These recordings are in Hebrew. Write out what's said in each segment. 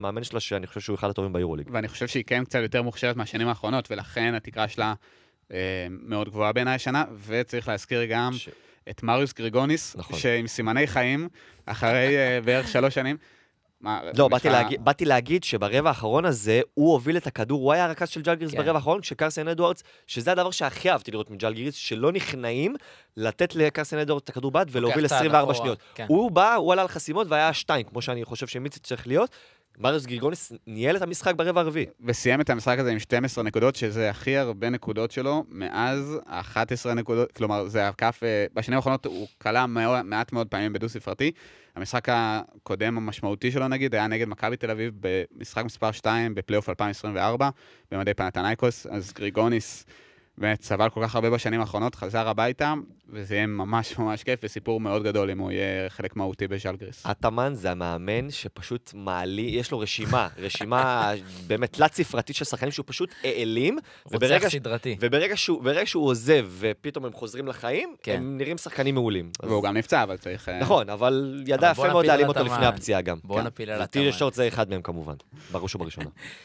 מאמן שלה שאני חושב שהוא אחד הטובים ביורוליג. ואני חושב שהיא כן קצת יותר מוכשרת מהשנים האחרונות, ולכן התקרה שלה מאוד גבוהה בעיניי השנה, וצריך להזכיר גם את מריוס גריגוניס, נכון. שעם סימני חיים, אחרי בערך 3 שנים, לא, באתי להגיד שברבע האחרון הזה, הוא הוביל את הכדור, הוא היה הרכז של ג'לגיריס ברבע האחרון, כשקרסן אדוארדס, שזה הדבר שהכי אהבתי לראות מג'לגיריס, שלא נכנעים לתת לקרסן אדוארדס את הכדור בד, ולהוביל 24 שניות. הוא בא, הוא עלה על חסימות, והיה 2, כמו שאני חושב שמיציץ' צריך להיות. מריוס גריגוניס ניהל את המשחק ברבע הרביעי. וסיים את המשחק הזה עם 12 נקודות, שזה הכי הרבה נקודות שלו, מאז 11 נקודות, כלומר, זה הכף, בשנים האחרונות הוא קלה מעט מאוד פעמים בדו ספרתי. המשחק הקודם המשמעותי שלו, נגיד, היה נגד מכבי תל אביב, במשחק מספר 2, בפלייאוף 2024, במדי פנתנייקוס, אז גריגוניס באמת סבל כל כך הרבה בשנים האחרונות, חזר הביתה, וזה יהיה ממש ממש כיף, וסיפור מאוד גדול אם הוא יהיה חלק מהותי בז'לגיריס. אטמן זה המאמן שפשוט מעלי, יש לו רשימה באמת תלת ספרתית של שחקנים שהוא פשוט העלים, רוצח סדרתי. וברגע שהוא עוזב ופתאום הם חוזרים לחיים, הם נראים שחקנים מעולים. והוא גם נפצע, אבל צריך... נכון, אבל ידע יפה מאוד להעלים אותו לפני הפציעה גם. בוא נפיל על אטמן. טירי שורט זה אחד מהם כמובן, בראש ובראשונה.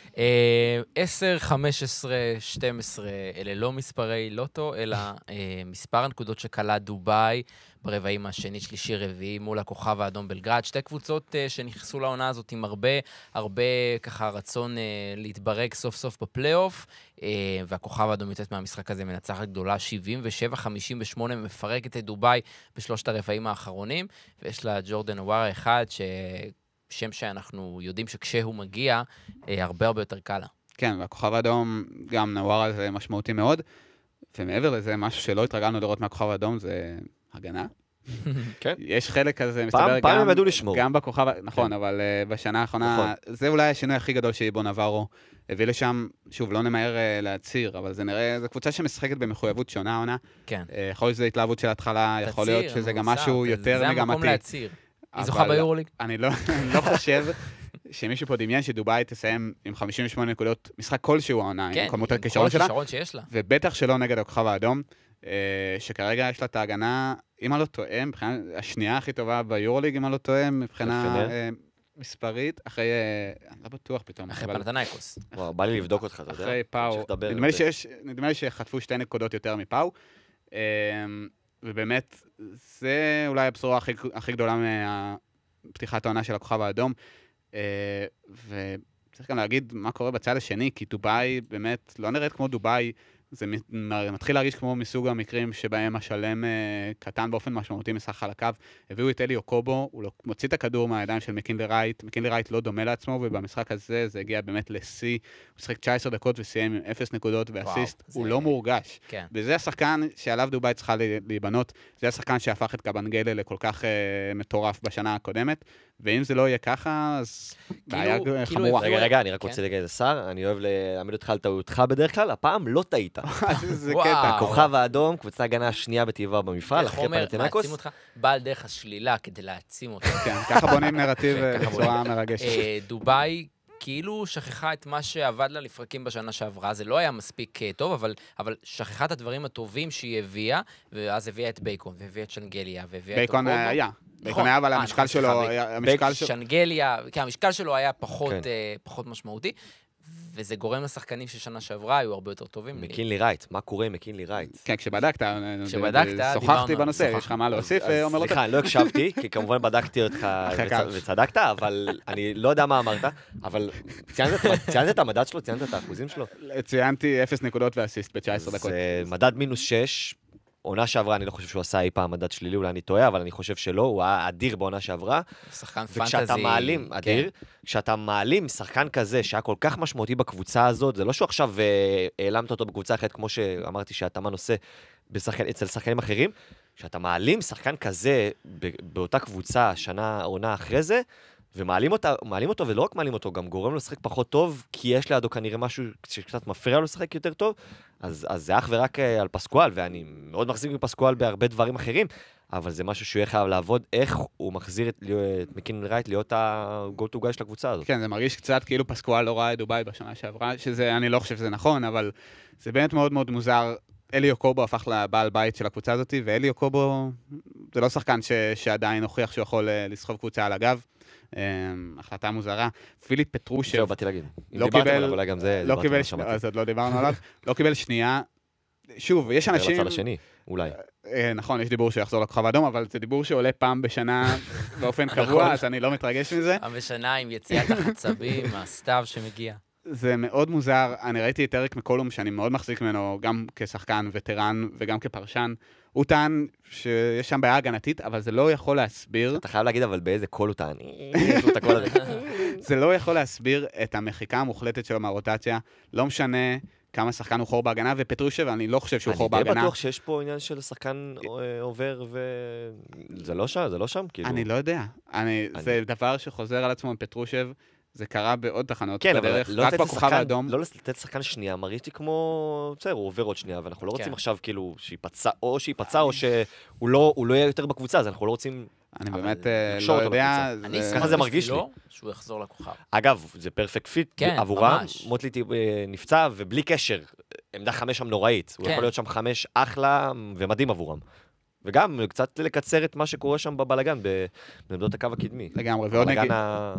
10, 15, 12, אלה לא מספרי לוטו, אלא מספר הנקודות שקלה דובאי ברבעים השני, שלישי, רביעי, מול הכוכב האדום בלגרד. 2 קבוצות שנכנסו לעונה הזאת עם הרבה ככה רצון להתברג סוף סוף בפלייאוף, והכוכב האדום יוצאת מהמשחק הזה מנצחת גדולה 77-58, מפרקת את דובאי בשלושת הרבעים האחרונים, ויש לה ג'ורדן אווארה אחד שם שאנחנו יודעים שכשהוא מגיע, הרבה יותר קל לה. כן, והכוכב האדום, גם נווארה זה משמעותי מאוד, ומעבר לזה, משהו שלא התרגלנו לראות מהכוכב האדום, זה הגנה. כן. יש חלק כזה, מסתבר פעם הם ידעו לשמור. גם בכוכב, נכון, אבל בשנה האחרונה, זה אולי השינוי הכי גדול שאיבו נברו הביא לשם, שוב, לא נמהר להציר, אבל זה נראה, זו קבוצה שמשחקת במחויבות שונה עונה. כן. יכול להיות שזה התלהבות של ההתחלה, יכול להיות שזה גם משהו יותר מגמתי. זה המקום להציר. היא זוכה ביורוליג? אני לא חושב שמישהו פה דמיין שדובאי תסיים עם 58 נקודות, משחק כלשהו העונה, עם כמות הכישרון שלה. ובטח שלא נגד הכוכב האדום, שכרגע יש לה את ההגנה, אם אני לא טועה, מבחינה השנייה הכי טובה ביורוליג, אם אני לא טועה, מבחינה מספרית, אחרי, אני לא בטוח פתאום. אחרי פנתנייקוס. בא לי לבדוק אותך, אתה יודע? אחרי פאו. נדמה לי שחטפו 2 נקודות יותר מפאו, ובאמת, זה אולי הבשורה הכי גדולה מפתיחת העונה של הכוכב האדום, וצריך גם להגיד מה קורה בצד השני, כי דובאי באמת לא נראית כמו דובאי, זה מתחיל להרגיש כמו מסוג המקרים שבהם השלם קטן באופן משמעותי מסך על הקו. הביאו את אלי אוקובו, הוא מוציא את הכדור מהידיים של מקינלי רייט, מקינלי רייט לא דומה לעצמו, ובמשחק הזה זה הגיע באמת לשיא, הוא שחק 19 דקות וסיים עם 0 נקודות ואסיסט, הוא לא מורגש. וזה השחקן שעליו דובאי צריכה להיבנות, זה השחקן שהפך את קבנגלה לכל כך מטורף בשנה הקודמת, ואם זה לא יהיה ככה, אז בעיה חמורה. רגע, אני רק רוצה להגיד את השר, אני אוהב להעמיד אותך על טעותך בדרך כלל, הפעם לא טעית. זה קטע. הכוכב האדום, קבוצה הגנה השנייה בטבעה במפעל, אחרי פנתנייקוס. מעצים אותך, בעל דרך השלילה כדי להעצים אותך. כן, ככה בונים נרטיב בצורה מרגשת. דובאי כאילו שכחה את מה שעבד לה לפרקים בשנה שעברה, זה לא היה מספיק טוב, אבל שכחה את הדברים הטובים שהיא הביאה, ואז הביאה את בייקון, והביאה את שנגליה, והביאה את בייקון היה. בייקון היה, אבל המשקל שלו... שנגליה, כן, המשקל שלו היה פחות משמעותי, וזה גורם לשחקנים ששנה שעברה היו הרבה יותר טובים. מקינלי רייט, מה קורה עם מקינלי רייט? כן, כשבדקת, שוחחתי בנושא, יש לך מה להוסיף? סליחה, אני לא הקשבתי, כי כמובן בדקתי אותך וצדקת, אבל אני לא יודע מה אמרת, אבל ציינת את המדד שלו, ציינת את האחוזים שלו? ציינתי 0 נקודות ואסיסט ב-19 דקות. זה מדד -6, עונה שעברה, אני לא חושב שהוא עשה אי פעם מדד שלילי, אולי אני טועה, אבל אני חושב שלא, הוא היה אדיר בעונה שעברה. שחקן פנטזי. וכשאתה מעלים, אדיר, כשאתה מעלים שחקן כזה, שהיה כל כך משמעותי בקבוצה הזאת, זה לא שהוא עכשיו העלמת אותו בקבוצה אחרת, כמו שאמרתי שהתאמן עושה אצל שחקנים אחרים, כשאתה שחקן כזה באותה קבוצה, שנה, עונה אחרי זה, ומעלים אותו, ולא רק מעלים אותו, גם גורם לו לשחק פחות טוב, כי יש לידו כנראה משהו שקצת מפריע לו לשחק יותר טוב, אז זה אך ורק על פסקואל, ואני מאוד מחזיק מפסקואל בהרבה דברים אחרים, אבל זה משהו שהוא יהיה חייב לעבוד, איך הוא מחזיר את מקינלי רייט להיות ה-go to guy של הקבוצה הזאת. כן, זה מרגיש קצת כאילו פסקואל לא ראה את דובאי בשנה שעברה, שזה, אני לא חושב שזה נכון, אבל זה באמת מאוד מאוד מוזר. אלי אוקובו הפך לבעל בית של הקבוצה הזאת, ואלי אוקובו זה לא שחקן שעדיין הוכיח שהוא יכול לסחוב קבוצה על הגב, החלטה מוזרה. פיליפ פטרושב, זהו, באתי להגיד. אם לא דיברתם קיבל- עליו, אולי גם זה, לא דיברתם, קיבל, שמעתי. אז עוד לא דיברנו עליו, לא קיבל שנייה. שוב, יש אנשים... לצד השני, אולי. נכון, יש דיבור שיחזור לכוכב האדום, אבל זה דיבור שעולה פעם בשנה באופן נכון. קבוע, אז אני לא מתרגש מזה. המשנה עם יציאת החצבים, הסתיו שמגיע. זה מאוד מוזר, אני ראיתי את אריק מקולום, שאני מאוד מחזיק ממנו, גם כשחקן וטרן וגם כפרשן. הוא טען שיש שם בעיה הגנתית, אבל זה לא יכול להסביר, אתה חייב להגיד, אבל באיזה קול הוא טען. יש לו את הקול הזה. זה לא יכול להסביר את המחיקה המוחלטת שלו מהרוטציה. לא משנה כמה שחקן הוא חור בהגנה, ופטרושב, אני לא חושב שהוא חור אני די בהגנה. בטוח שיש פה עניין של שחקן עובר זה לא שם, זה לא שם, כאילו. אני לא יודע. זה דבר שחוזר על עצמו עם פטרושב, זה קרה בעוד תחנות כן, אבל בדרך, לא רק לתת בכוכב לשחקן- האדום. לא לתת שחקן שנייה, מרגיש לי כמו... בסדר, הוא עובר עוד שנייה, ואנחנו לא רוצים כן. עכשיו כאילו שיפצע, או שהוא לא יהיה יותר בקבוצה, אז אנחנו לא רוצים... אני אבל באמת לקשור לא אותו יודע. בקבוצה. אני ככה אשמח זה מרגיש בשבילו שהוא יחזור לכוכב. אגב, זה פרפקט פיט כן, עבורם, ממש. מוטליטי נפצע, ובלי קשר, עמדה 5 שם נוראית. הוא כן. יכול להיות שם 5 אחלה ומדהים עבורם. וגם קצת לקצר את מה שקורה שם בבלגן, בעמדות הקו הקדמי. לגמרי, ועוד בלגן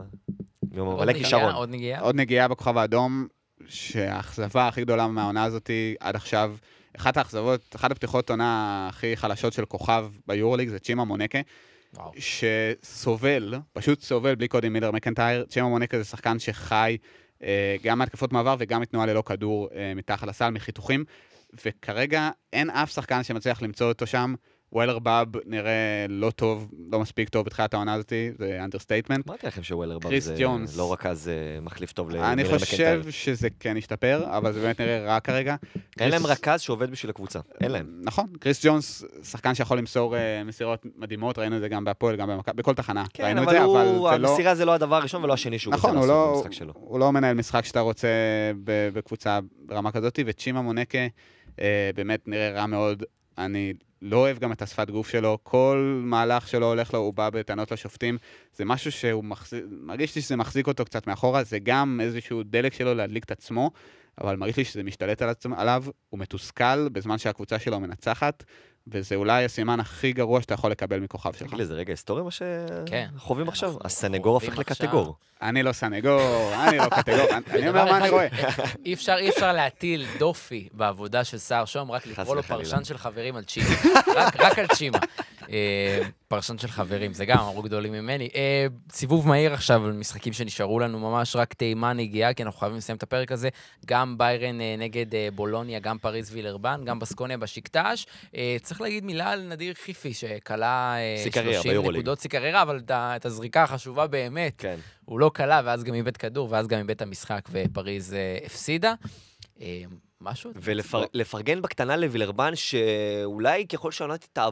מלא כישרון. עוד נגיעה? עוד נגיעה בכוכב האדום, שהאכזבה הכי גדולה מהעונה הזאת עד עכשיו, אחת הפתיחות עונה הכי חלשות של כוכב ביורוליג זה צ'ימה מונקה, וואו. שסובל, פשוט סובל בלי קודי מילר מקנטייר. צ'ימה מונקה זה שחקן שחי גם מהתקפות מעבר וגם מתנועה ללא כדור מתחת לסל, מחיתוכים, וכרגע אין אף שחקן שמצליח למצוא אותו שם. ווילר באב נראה לא טוב, לא מספיק טוב בתחילת העונה הזאת, זה אנדרסטייטמנט. אמרתי לכם שווילר באב קריס זה ג'ונס. לא רק אז מחליף טוב אני למילר מקנטייר. חושב שזה כן ישתפר, אבל זה באמת נראה רע כרגע. אין להם רכז שעובד בשביל הקבוצה, אין להם. נכון, קריס ג'ונס, שחקן שיכול למסור מסירות מדהימות, ראינו את זה גם בהפועל, גם בכל תחנה. כן, ראינו את אבל זה, זה לא... המסירה זה לא הדבר הראשון ולא השני שהוא רוצה נכון, לעשות במשחק שלו. הוא לא מנהל משחק שאתה רוצה בקבוצה ברמה כזאת, וצ'ימה מונקה באמת נראה רע מאוד. אני לא אוהב גם את השפת גוף שלו, כל מהלך שלו הולך לו, הוא בא בטענות לשופטים, זה משהו שהוא מרגיש לי שזה מחזיק אותו קצת מאחורה, זה גם איזשהו דלק שלו להדליק את עצמו, אבל מרגיש לי שזה משתלט עליו, הוא מתוסכל בזמן שהקבוצה שלו מנצחת, וזה אולי הסימן הכי גרוע שאתה יכול לקבל מכוכב שלך. תגיד לי, זה רגע היסטורי מה כן. שחווים עכשיו? אנחנו הסנגור הופך חווים לקטגור. אני לא סנגור, אני לא קטגור, אני אומר מה אני רואה. אי אפשר להטיל דופי בעבודה של סער שום, רק לקרוא לו וחלילה. פרשן של חברים על צ'ימה. רק על צ'ימה. פרשן של חברים, זה גם אמרו גדולים ממני. סיבוב מהיר עכשיו על משחקים שנשארו לנו, ממש רק תימן הגיעה, כי אנחנו חייבים לסיים את הפרק הזה. גם ביירן נגד בולוניה, גם פריז וילרבן, גם בסקוניה בשקטש. צריך להגיד מילה על נדיר חיפי, שקלה סיקריה 30 ביורוליג. נקודות סיקררה, אבל את הזריקה החשובה באמת, כן. הוא לא קלה, ואז גם איבד כדור, ואז גם איבד המשחק, ופריז הפסידה. משהו? ולפרגן בקטנה לווילרבן, שאולי ככל שהעונה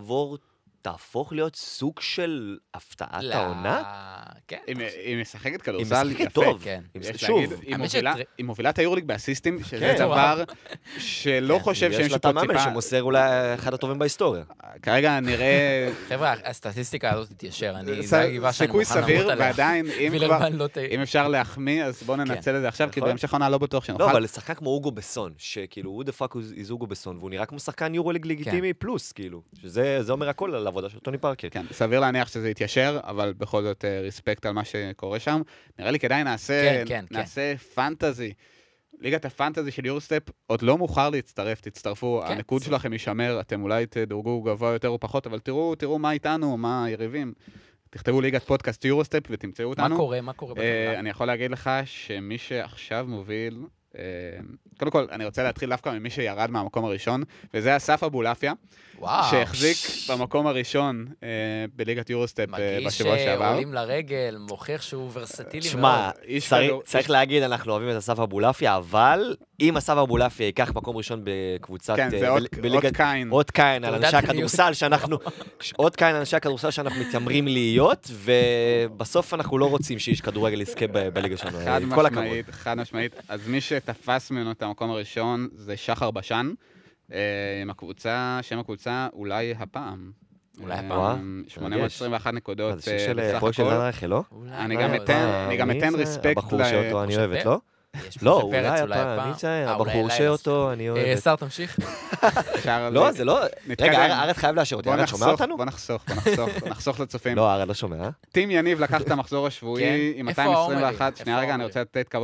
תהפוך להיות סוג של הפתעת העונה? כן. היא משחקת היא כדורסל משחקת יפה. טוב. כן. יש שוב, להגיד, היא מובילה את היורוליג באסיסטים, שזה כן, דבר שלא חושב יש שמישהו לה את פה המאמן ציפה. שמוסר אולי אחד הטובים בהיסטוריה. כרגע נראה חבר'ה, הסטטיסטיקה הזאת תתיישר. זו הגיבה שאני סיכוי מוכן סביר, לעמוד עליה. ועדיין, וילרבן לא ת... אם אפשר להחמיא, אז בואו ננצל את זה עכשיו, כי נכון. בהמשך העונה לא בטוח לא, שנוכל. אבל שחקן כמו אוגו בסון, שכאילו הוא דה פאק איז אוגו בסון, והוא נראה כמו שחקן יורוליג לגיטימי פלוס, כאילו. שזה אומר הכל על העבודה של טוני פארקר. כן, סביר להניח שזה יתיישר, אבל בכל זאת ריספקט על מה שקורה שם. נראה לי כדאי נעשה פנטזי. ליגת הפנטזי של יורסטפ, עוד לא מאוחר להצטרף, תצטרפו, כן, הניקוד שלכם יישמר, אתם אולי תדורגו גבוה יותר או פחות, אבל תראו מה איתנו, מה היריבים. תכתבו ליגת פודקאסט יורסטפ ותמצאו אותנו. מה קורה בטבלה? אני יכול להגיד לך שמי שעכשיו מוביל, קודם כל, אני רוצה להתחיל דווקא ממי שירד מהמקום הראשון, וזה אסף אבולעפיה, וואו. שהחזיק במקום הראשון בליגת יורוסטפ בשבוע שעבר. מרגיש עולים לרגל, מוכיח שהוא ורסטילי מאוד. שמע, איש צריך להגיד, אנחנו אוהבים את אסף אבולעפיה, אבל אם אסף אבולעפיה ייקח מקום ראשון בקבוצת... כן, זה עוד קין. עוד קין על תעודת אנשי עניות. הכדורסל שאנחנו... עוד קין על אנשי הכדורסל שאנחנו מתיימרים להיות, ובסוף אנחנו לא רוצים שאיש כדורגל יזכה בליגה שלנו. עם כל הכבוד. חד משמעית. אז מי שתפס ממנו את המקום הראשון זה שחר בשן, עם הקבוצה, שם הקבוצה אולי הפעם. אולי הפעם. 821 נקודות זה שיר של בסך פרויקט של הכל. דן רייכל, לא? אולי. אני גם אתן מי ריספקט הבחור שאותו אני אוהבת, לא? יש לא, משה פרץ, אולי הפעם, אני אציין, אולי הבחור אליי שאותו, אני אוהב. שר, תמשיך. לא, זה לא... נתקדם. רגע, ארד חייב לאשר אותי, ארד שומע אותנו? בוא נחסוך לצופים. לא, ארד לא שומע. טים יניב לקח את המחזור השבועי עם כן? איפה העומרי? 221, איפה שנייה רגע, אני העומרי? רוצה לתת כבוד